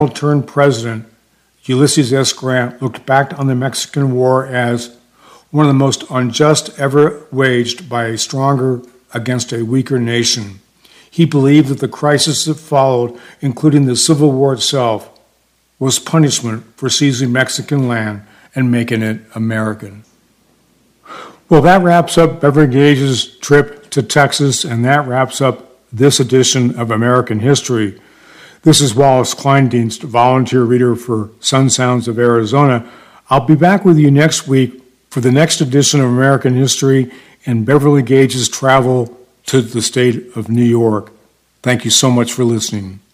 turned president, Ulysses S. Grant, looked back on the Mexican War as one of the most unjust ever waged by a stronger against a weaker nation. He believed that the crisis that followed, including the Civil War itself, was punishment for seizing Mexican land and making it American. Well, that wraps up Beverly Gage's trip to Texas, and that wraps up this edition of American History. This is Wallace Kleindienst, volunteer reader for Sun Sounds of Arizona. I'll be back with you next week for the next edition of American History and Beverly Gage's travel to the state of New York. Thank you so much for listening.